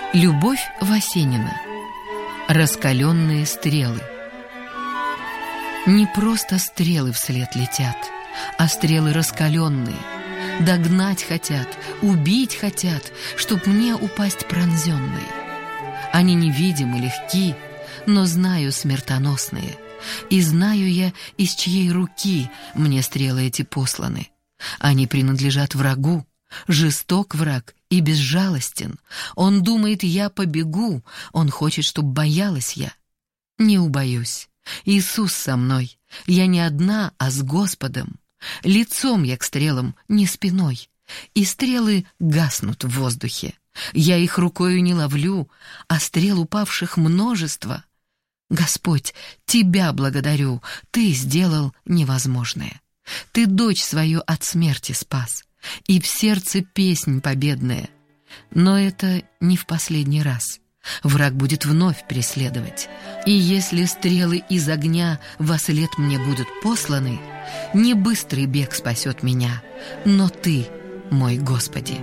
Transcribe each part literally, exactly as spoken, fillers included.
Любовь Васенина. Раскаленные стрелы. Не просто стрелы вслед летят, а стрелы раскаленные. Догнать хотят, убить хотят, чтоб мне упасть пронзенные. Они невидимы, легки, но знаю смертоносные. И знаю я, из чьей руки мне стрелы эти посланы. Они принадлежат врагу. Жесток враг и безжалостен. Он думает, я побегу. Он хочет, чтоб боялась я. Не убоюсь. Иисус со мной. Я не одна, а с Господом. Лицом я к стрелам, не спиной. И стрелы гаснут в воздухе. Я их рукою не ловлю, а стрел упавших множество. Господь, Тебя благодарю. Ты сделал невозможное. Ты дочь свою от смерти спас. И в сердце песнь победная. Но это не в последний раз. Враг будет вновь преследовать. И если стрелы из огня вослед мне будут посланы, не быстрый бег спасет меня, но Ты, мой Господи.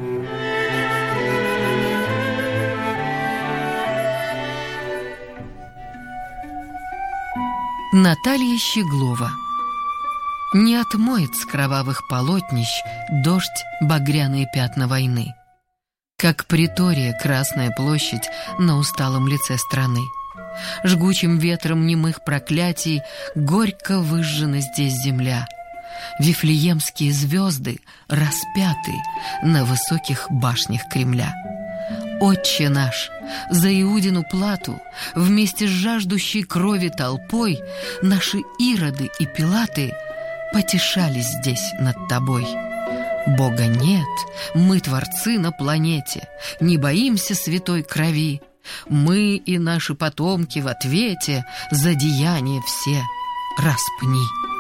Наталья Щеглова. Не отмоет с кровавых полотнищ дождь багряные пятна войны. Как притория Красная площадь на усталом лице страны. Жгучим ветром немых проклятий горько выжжена здесь земля. Вифлеемские звезды распяты на высоких башнях Кремля. Отче наш, за Иудину плату вместе с жаждущей крови толпой наши Ироды и Пилаты потешались здесь над тобой. Бога нет, мы творцы на планете, не боимся святой крови. Мы и наши потомки в ответе за деяния все распни.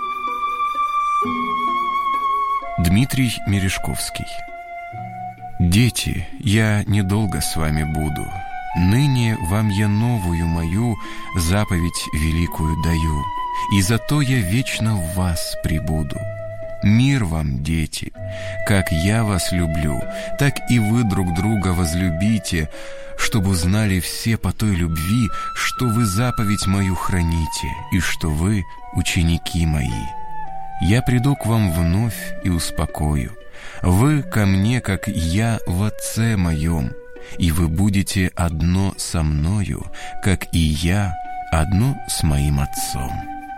Дмитрий Мережковский. Дети, я недолго с вами буду. Ныне вам я новую мою заповедь великую даю, и зато я вечно в вас пребуду. Мир вам, дети! Как я вас люблю, так и вы друг друга возлюбите, чтобы узнали все по той любви, что вы заповедь мою храните, и что вы ученики мои. Я приду к вам вновь и успокою. Вы ко мне, как я в Отце моем, и вы будете одно со мною, как и я одно с моим Отцом.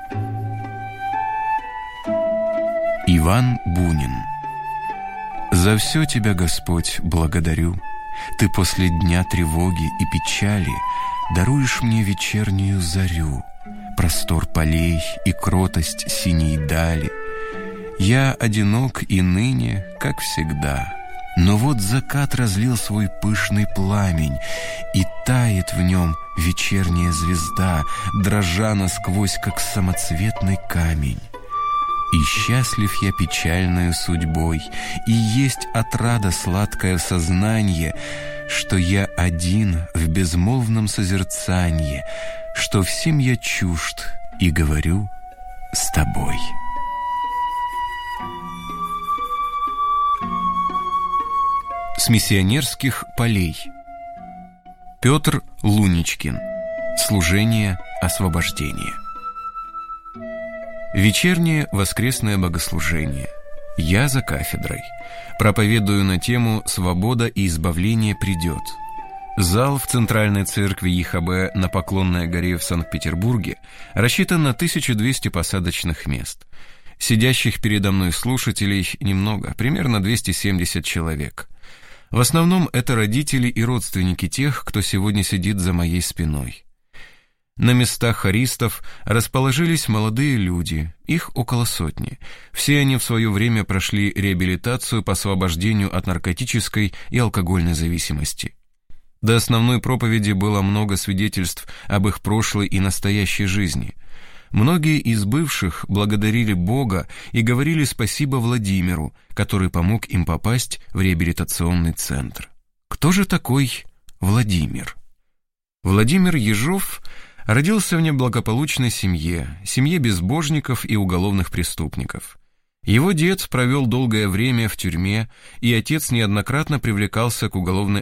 Иван Бунин. За все тебя, Господь, благодарю. Ты после дня тревоги и печали даруешь мне вечернюю зарю, простор полей и кротость синей дали. Я одинок и ныне, как всегда, но вот закат разлил свой пышный пламень, и тает в нем вечерняя звезда, дрожа насквозь, как самоцветный камень. И счастлив я печальною судьбой, и есть отрада сладкое сознание, что я один в безмолвном созерцании, что всем я чужд и говорю с тобой. С миссионерских полей. Петр Луничкин. Служение освобождения. Вечернее воскресное богослужение. Я за кафедрой. Проповедую на тему «Свобода и избавление придет». Зал в Центральной церкви ЕХБ на Поклонной горе в Санкт-Петербурге рассчитан на тысячу двести посадочных мест. Сидящих передо мной слушателей немного, примерно двести семьдесят человек. В основном это родители и родственники тех, кто сегодня сидит за моей спиной. На местах хористов расположились молодые люди, их около сотни. Все они в свое время прошли реабилитацию по освобождению от наркотической и алкогольной зависимости. До основной проповеди было много свидетельств об их прошлой и настоящей жизни. Многие из бывших благодарили Бога и говорили спасибо Владимиру, который помог им попасть в реабилитационный центр. Кто же такой Владимир? Владимир Ежов родился в неблагополучной семье, семье безбожников и уголовных преступников. Его дед провел долгое время в тюрьме, и отец неоднократно привлекался к уголовной